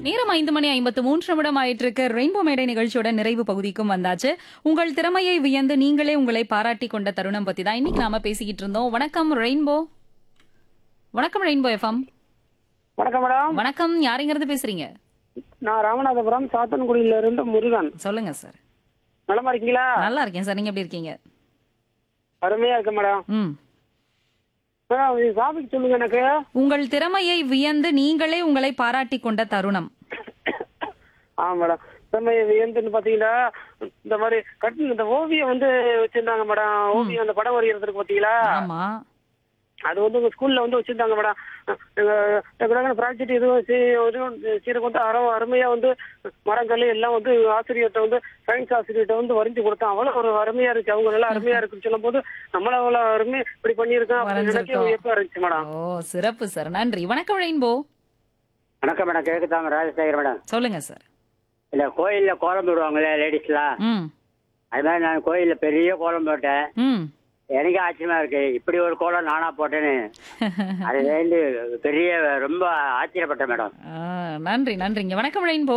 நேரம் 5:53 ஆயிட்டு இருக்கு. ரெயின்போ மேடை நிகழ்ச்சியோட நிறைவு பகுதிக்கும் வந்தாச்சு. உங்கள் திறமையை வியந்து நீங்களே உங்களை பாராட்டி கொண்ட தருணம் பத்தி தான் இன்னைக்கு நாம பேசிக்கிட்டு இருந்தோம். வணக்கம் ரெயின்போ. வணக்கம் ரெயின்போ எஃப்எம். வணக்கம் மேடம். வணக்கம், யாருங்கிறது பேசுறீங்க? நான் ராமநாதபுரம் சாத்தன்குடியில இருந்து முருகன். சொல்லுங்க சார். நலமா இருக்கீங்களா? நல்லா இருக்கேன் சார், நீங்க எப்படி இருக்கீங்க? அருமையா இருக்கு மேடம். மேடம் டாபிக் சொல்லுங்க எனக்கு. உங்கள் திறமையை வியந்து நீங்களே உங்களை பாராட்டி கொண்ட தருணம். மேடம் திறமையை வியந்துன்னு பாத்தீங்கன்னா இந்த மாதிரி இந்த ஓவியம் வச்சிருந்தாங்க மேடம். ஓவியம் அந்த படம் வரைகிறதுக்கு பாத்தீங்களா? ஆமா. அது உங்க ஸ்கூல்ல வச்சிருந்தாங்க மேடம். ப்ராஜெக்ட் எதுவும் சீரக அருமையா மரங்கள் எல்லாம் ஆசிரியர்கிட்ட சயின்ஸ் ஆசிரியர்கிட்ட வரைஞ்சு கொடுத்தோம். அவ்வளவு ஒரு அருமையா இருந்துச்சு. அவங்க நல்லா அருமையா இருக்குன்னு சொல்லும் போது நம்மள அவ்வளவு அருமையா இப்படி பண்ணிருக்கோம் வியப்பா இருந்துச்சு மேடம். ஓ சிறப்பு சார், நன்றி. வணக்கம் ரெயின்போ. வணக்கம் மேடம், கேக்குதாங்க? ராஜசேகர் மேடம். சொல்லுங்க சார். இல்ல கோயில்ல கோலம் போடுவாங்களே லேடிஸ்லாம், அது மாதிரி நான் கோயில்ல பெரிய கோலம் போட்டேன். எனக்கு ஆச்சரியமா இருக்கு, இப்படி ஒரு கோலம் நானா போட்டேன்னு. அது வேண்டி பெரிய ரொம்ப ஆச்சரியப்பட்டேன் மேடம். நன்றி நன்றிங்க. வணக்கம் ரெயின்போ.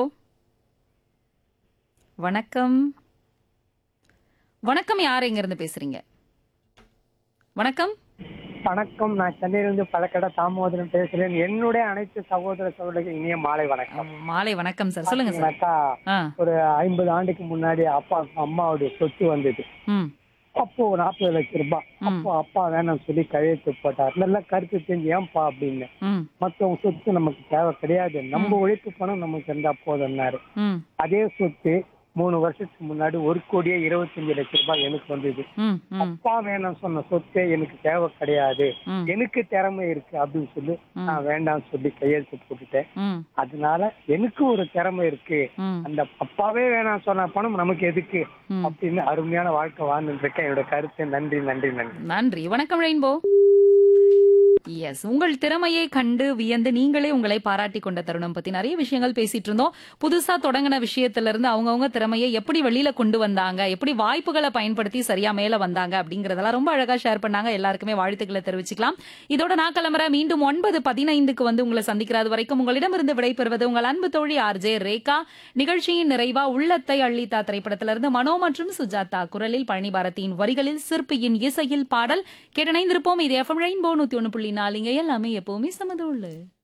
வணக்கம் வணக்கம், யார் எங்க இருந்து பேசுறீங்க? வணக்கம் வணக்கம், நான் சென்னையிலிருந்து பழக்கடை தாமோதரன் பேசுறேன். என்னுடைய அனைத்து சகோதர சகோதரிகள் இனிய மாலை வணக்கம். மாலை வணக்கம் சார், சொல்லுங்க சார். ஒரு 50 ஆண்டுக்கு முன்னாடி அம்மாவுடைய சொத்து வந்தது. அப்போ 40 லட்சம் ரூபாய். அப்போ அப்பா வேணாம் சொல்லி கையெழுத்து போட்டார். நல்லா கருத்து தெரிஞ்சு ஏன்பா அப்படின்னு. மத்தவங்க சொத்து நமக்கு தேவை கிடையாது, நம்ம உழைப்பு பணம் நமக்கு இருந்தா போதும்னாரு. அதே சொத்து 3 வருஷத்துக்கு முன்னாடி 1,25,00,000 ரூபாய் எனக்கு வந்தது. அப்பா வேணாம் சொன்ன சொத்து எனக்கு தேவை கிடையாது, எனக்கு திறமை இருக்கு அப்படின்னு சொல்லி நான் வேண்டாம் சொல்லி கையெழுத்து போட்டுட்டேன். அதனால எனக்கு ஒரு திறமை இருக்கு, அந்த அப்பாவே வேணாம் சொன்ன பணம் நமக்கு எதுக்கு அப்படின்னு அருமையான வாழ்க்கை வாழ்ந்துட்டு இருக்கேன். என்னோட கருத்து. நன்றி நன்றி நன்றி நன்றி. வணக்கம் ரெயின்போ. எஸ், உங்கள் திறமையை கண்டு வியந்து நீங்களே உங்களை பாராட்டி கொண்ட தருணம் பத்தி நிறைய விஷயங்கள் பேசிட்டு இருந்தோம். புதுசா தொடங்கின விஷயத்துல இருந்து அவங்கவுங்க திறமையை எப்படி வெளியில கொண்டு வந்தாங்க, எப்படி வாய்ப்புகளை பயன்படுத்தி சரியா மேல வந்தாங்க அப்படிங்கறதெல்லாம் ரொம்ப அழகா ஷேர் பண்ணாங்க. எல்லாருக்குமே வாழ்த்துக்களை தெரிவிச்சுக்கலாம். இதோட நான் கிளம்புறேன். மீண்டும் 9:15 உங்களை சந்திக்கிறது வரைக்கும் உங்களிடமிருந்து விடைபெறுவது உங்கள் அன்பு தோழி RJ ரேகா. நிகழ்ச்சியின் நிறைவா உள்ளத்தை அள்ளித்தா திரைப்படத்திலிருந்து மனோ மற்றும் சுஜாதா குரலில் பழனி பாரதியின் வரிகளில் சிற்பியின் இசையில் பாடல் கேட்டணைந்திருப்போம். இது FM ரெயின்போ 101.4. எல்லாமே எப்பவுமே சமதோள்ள.